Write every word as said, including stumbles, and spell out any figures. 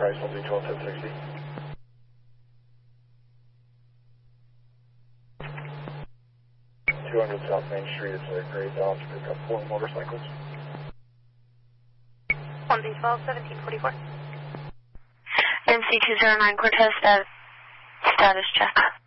Enterprise, one Z twelve ten sixty. two hundred South Main Street, it's a gray Dodge pickup, four motorcycles. one Z twelve seventeen forty-four. M C two zero nine Cortez, status, status check.